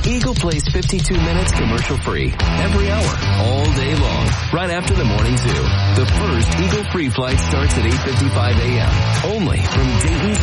Eagle plays 52 minutes commercial-free every hour, all day long, right after the morning zoo. The first Eagle free flight starts at 8:55 a.m. only from Dayton's